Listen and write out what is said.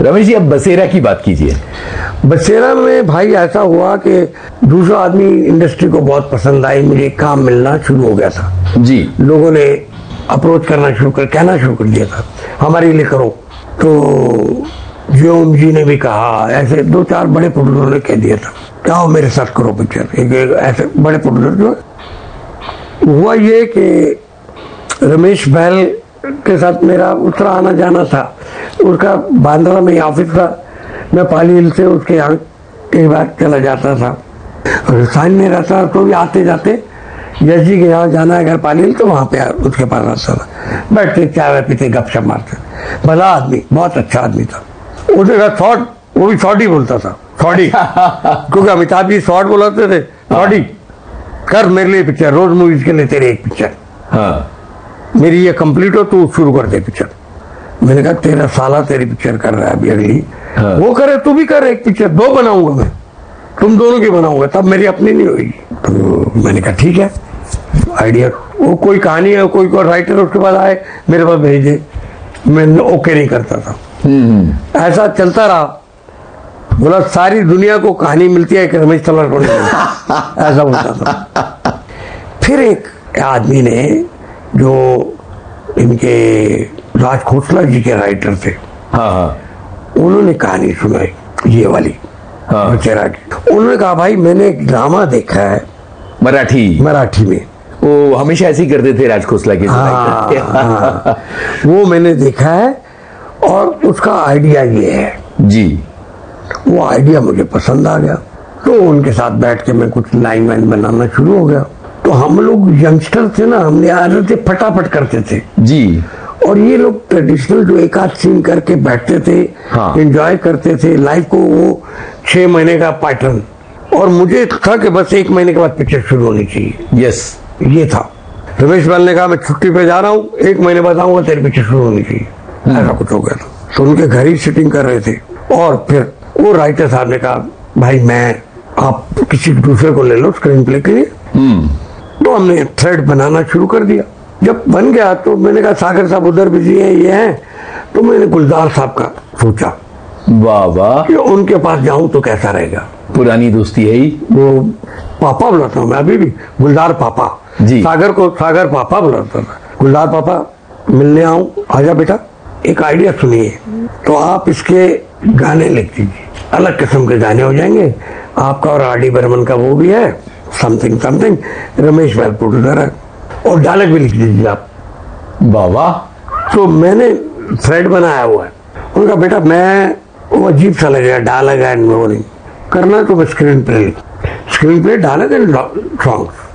रमेश जी, अब बसेरा की बात कीजिए। बसेरा में भाई ऐसा हुआ कि दूसरा आदमी इंडस्ट्री को बहुत पसंद आई, मुझे काम मिलना शुरू हो गया था जी। लोगों ने अप्रोच करना शुरू कर, कहना शुरू कर दिया था हमारे लिए करो। तो व्योम जी ने भी कहा, ऐसे 2-4 बड़े प्रोड्यूसरों ने कह दिया था क्या हो मेरे साथ करो पिक्चर। एक ऐसे बड़े प्रोड्यूसर जो हुआ ये कि रमेश बहल के साथ मेरा उत्तरा आना जाना था। उसका बांद्रा में ऑफिस था, मैं पाली हिल से उसके यहाँ कई बार चला जाता था। राजस्थान में रहता तो भी आते जाते यश जी के यहाँ जाना है अगर पाली हिल तो वहाँ पे उसके पास आता था, बैठते चाय पीते गपशप मारते। भला आदमी, बहुत अच्छा आदमी था। उसने कहा शॉर्ट, वो भी शॉर्ट ही बोलता था, शॉर्ट ही क्योंकि अमिताभ जी शॉर्ट बोलाते थे। शॉर्ट ही कर मेरे लिए पिक्चर, रोज मूवीज के लिए तेरे एक पिक्चर। हाँ। मेरी ये कंप्लीट हो तो शुरू कर दे पिक्चर। मैंने कहा तेरा साला तेरी पिक्चर कर रहा है अभी अगली। हाँ। वो करे तू भी कर एक पिक्चर, 2 बनाऊंगा मैं, तुम दोनों की बनाऊंगा, तब मेरी अपनी नहीं होगी। तो मैंने कहा ठीक है, आइडिया। वो कोई कहानी है, कोई राइटर उसके बाद आए मेरे पास भेजे, मैं ओके नहीं करता था। ऐसा चलता रहा। बोला सारी दुनिया को कहानी मिलती है कि रमेश तलवार को नहीं ऐसा होता था। फिर एक आदमी ने जो इनके राज खोसला जी के राइटर थे, हाँ हाँ, उन्होंने कहानी सुनाई ये वाली। हाँ। बचेरा की। उन्होंने कहा भाई मैंने एक ड्रामा देखा है मराठी में। वो हमेशा ऐसे ही करते थे राज खोसला के। हाँ, वो मैंने देखा है और उसका आइडिया ये है जी। वो आइडिया मुझे पसंद आ गया। तो उनके साथ बैठ के मैं कुछ लाइन वाइन बनाना शुरू हो गया। तो हम लोग यंगस्टर थे ना, हमने आदत फटाफट करते थे जी। और ये लोग ट्रेडिशनल जो एक आध सीन करके बैठते थे, हाँ। एंजॉय करते थे लाइफ को। वो 6 महीने का पैटर्न, और मुझे था कि बस 1 महीने के बाद पिक्चर शुरू होनी चाहिए। यस, ये था। रमेश बहल ने कहा मैं छुट्टी पे जा रहा हूँ, 1 महीने बाद आऊंगा, तेरी पिक्चर शुरू होनी चाहिए। ऐसा कुछ हो गया था। तो उनके घर ही सिटिंग कर रहे थे और फिर वो राइटर साहब ने कहा भाई आप किसी दूसरे को ले लो स्क्रीन प्ले के लिए। तो हमने थ्रेड बनाना शुरू कर दिया। जब बन गया तो मैंने कहा सागर साहब उधर बिजी हैं, ये हैं। तो मैंने गुलजार साहब का सोचा, वाह वाह, कि उनके पास जाऊं तो कैसा रहेगा। पुरानी दोस्ती है ही। वो पापा बुलाता हूँ मैं अभी भी, गुलजार पापा जी। सागर को सागर पापा बुलाता था। गुलजार पापा मिलने आऊं, आजा बेटा, एक आइडिया सुनिए। तो आप इसके गाने लिख दीजिए, अलग किस्म के गाने हो जाएंगे। आपका और आर डी बर्मन का वो भी है, समथिंग समथिंग, रमेश बहल प्रोड्यूसर है, और डायलॉग भी लिख दीजिए आप। वाह वाह। तो मैंने थ्रेड बनाया हुआ है। उनका बेटा मैं वो अजीब सा लगेगा डायलॉग एंड वो नहीं करना, तो मैं screen play dialogue and song